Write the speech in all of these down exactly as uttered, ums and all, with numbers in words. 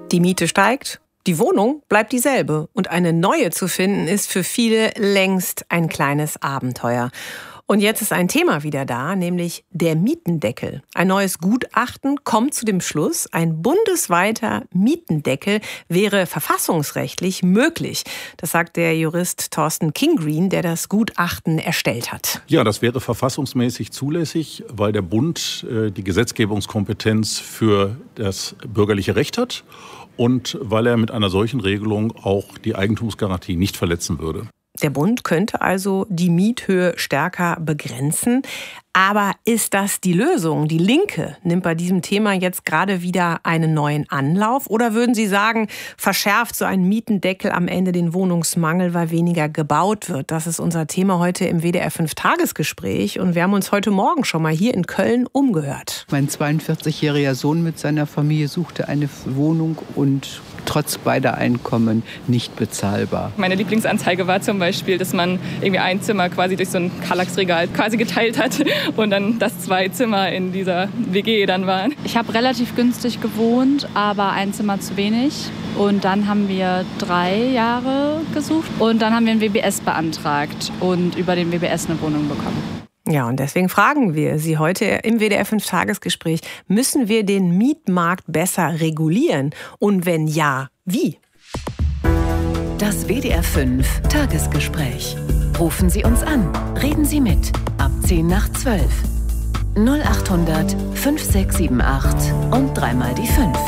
Die Miete steigt, die Wohnung bleibt dieselbe und eine neue zu finden ist für viele längst ein kleines Abenteuer. Und jetzt ist ein Thema wieder da, nämlich der Mietendeckel. Ein neues Gutachten kommt zu dem Schluss, ein bundesweiter Mietendeckel wäre verfassungsrechtlich möglich. Das sagt der Jurist Thorsten Kingreen, der das Gutachten erstellt hat. Ja, das wäre verfassungsmäßig zulässig, weil der Bund äh, die Gesetzgebungskompetenz für das bürgerliche Recht hat und weil er mit einer solchen Regelung auch die Eigentumsgarantie nicht verletzen würde. Der Bund könnte also die Miethöhe stärker begrenzen. Aber ist das die Lösung? Die Linke nimmt bei diesem Thema jetzt gerade wieder einen neuen Anlauf. Oder würden Sie sagen, verschärft so ein Mietendeckel am Ende den Wohnungsmangel, weil weniger gebaut wird? Das ist unser Thema heute im W D R fünf Tagesgespräch. Und wir haben uns heute Morgen schon mal hier in Köln umgehört. Mein zweiundvierzigjähriger Sohn mit seiner Familie suchte eine Wohnung und trotz beider Einkommen nicht bezahlbar. Meine Lieblingsanzeige war zum Beispiel, dass man irgendwie ein Zimmer quasi durch so ein Kallax-Regal quasi geteilt hat und dann das zwei Zimmer in dieser W G dann waren. Ich habe relativ günstig gewohnt, aber ein Zimmer zu wenig. Und dann haben wir drei Jahre gesucht und dann haben wir ein W B S beantragt und über den W B S eine Wohnung bekommen. Ja, und deswegen fragen wir Sie heute im W D R fünf Tagesgespräch, müssen wir den Mietmarkt besser regulieren? Und wenn ja, wie? Das W D R fünf Tagesgespräch. Rufen Sie uns an, reden Sie mit, ab zehn nach zwölf. null acht hundert fünf sechs sieben acht und dreimal die fünf.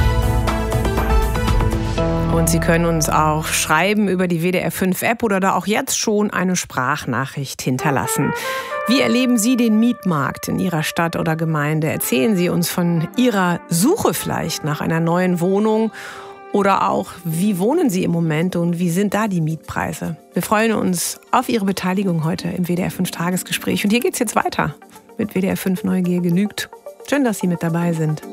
Und Sie können uns auch schreiben über die W D R fünf App oder da auch jetzt schon eine Sprachnachricht hinterlassen. Wie erleben Sie den Mietmarkt in Ihrer Stadt oder Gemeinde? Erzählen Sie uns von Ihrer Suche vielleicht nach einer neuen Wohnung oder auch, wie wohnen Sie im Moment und wie sind da die Mietpreise? Wir freuen uns auf Ihre Beteiligung heute im W D R fünf Tagesgespräch. Und hier geht's jetzt weiter mit W D R fünf Neugier genügt. Schön, dass Sie mit dabei sind.